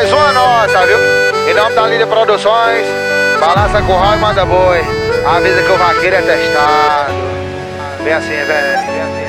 mais uma nota, viu? Em nome da Líder Produções, balança com o raio e manda boi. Avisa que o vaqueiro é testado. Vem assim, velho.